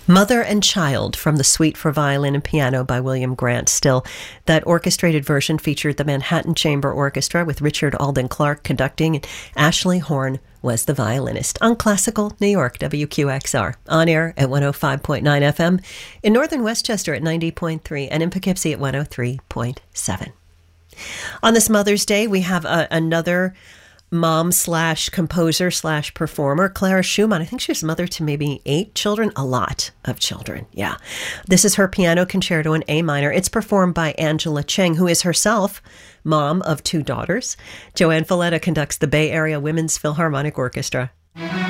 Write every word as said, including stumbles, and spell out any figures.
Mother and Child from the Suite for Violin and Piano by William Grant Still. That orchestrated version featured the Manhattan Chamber Orchestra with Richard Alden Clark conducting, and Ashley Horn was the violinist. On Classical New York, W Q X R. On air at one oh five point nine F M, in northern Westchester at ninety point three, and in Poughkeepsie at one oh three point seven. On this Mother's Day, we have a, another mom slash composer slash performer, Clara Schumann. I think she was mother to maybe eight children, a lot of children. Yeah. This is her piano concerto in A minor. It's performed by Angela Cheng, who is herself mom of two daughters. Joanne Falletta conducts the Bay Area Women's Philharmonic Orchestra.